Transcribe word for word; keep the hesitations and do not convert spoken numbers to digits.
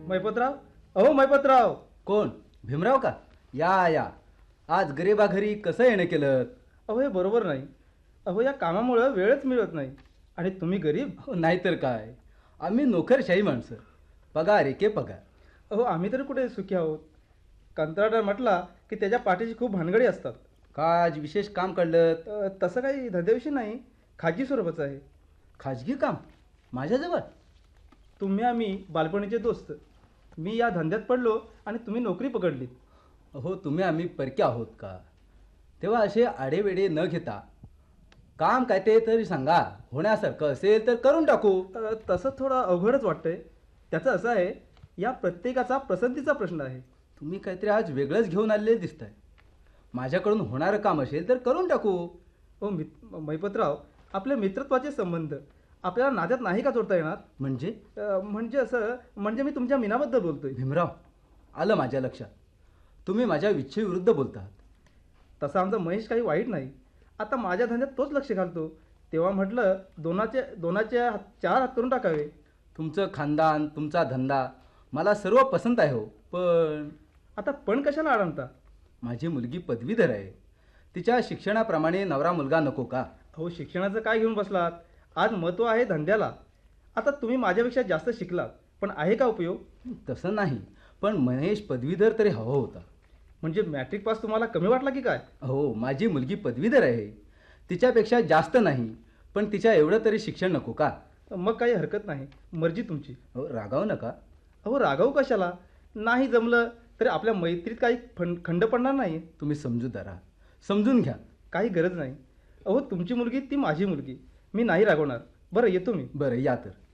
मैपतराव, अहो मैपतराव. कोण? भीमराव का? या या. आज गरिबा घरी कसं येणं केलं? अहो हे बरोबर नाही. अहो या कामामुळं वेळच मिळत नाही. आणि तुम्ही गरीब? हो, नाहीतर काय. आम्ही नोकरशाही माणसं. पगार एके पगार. अहो आम्ही तरी कुठे सुखी आहोत. कंत्राटदार म्हटला की त्याच्या पाठीची खूप भानगडी असतात. का आज विशेष काम काढलं? अ, तसं काही धंद्याविषयी नाही, खाजगी स्वरूपाचं आहे. खाजगी काम? माझ्याजवळ? तुम्ही आम्ही बालपणीचे दोस्त. मी या धंद्यात पडलो आणि तुम्ही नोकरी पकडली. हो, तुम्ही आम्ही परके आहोत का? तेव्हा असे आडेवेडे न घेता काम काय ते तरी सांगा. होण्यासारखं असेल तर करून टाकू. अ, तसं थोडं अवघडच वाटतंय. त्याचं असं आहे, या प्रत्येकाचा पसंतीचा प्रश्न आहे. तुम्ही काहीतरी आज वेगळंच घेऊन आलेले दिसताय. माझ्याकडून होणारं काम असेल तर करून टाकू. हो मित मैपतराव, आपले मित्रत्वाचे संबंध आपल्याला नात्यात नाही का जोडता येणार? म्हणजे? अ, म्हणजे असं, म्हणजे मी तुमच्या मीनाबद्दल बोलतोय. भीमराव, आलं माझ्या लक्षात. तुम्ही माझ्या इच्छेविरुद्ध बोलतात. तसा आमचा महेश काही वाईट नाही. आता माझ्या धंद्यात तोच लक्ष घालतो. तेव्हा म्हटलं दोनाचे दोनाचे हात चार हात करून टाकावे. तुमचं खानदान, तुमचा धंदा मला सर्व पसंत आहे हो. पण आता पण कशाला अडवता? माझी मुलगी पदवीधर आहे. तिच्या शिक्षणाप्रमाणे नवरा मुलगा नको का? अहो शिक्षणाचं काय घेऊन बसलात? आज महत्त्व आहे धंद्याला. आता तुम्ही माझ्यापेक्षा जास्त शिकलात, पण आहे का उपयोग? तसं नाही, पण महेश पदवीधर तरी हवा होता. म्हणजे मॅट्रिक पास तुम्हाला कमी वाटला की काय? हो, माझी मुलगी पदवीधर आहे. तिच्यापेक्षा जास्त नाही, पण तिच्या एवढं तरी शिक्षण नको का? मग काही हरकत नाही, मर्जी तुमची. हो, रागावू नका. अहो रागावू कशाला? नाही जमलं तरी आपल्या मैत्रीत काही फं खंड पडणार नाही. तुम्ही समजूतदार आहात, समजून घ्या. काही गरज नाही. अहो तुमची मुलगी ती माझी मुलगी. मी नाही रागवणार. बरं येतो मी. बरं, या तर.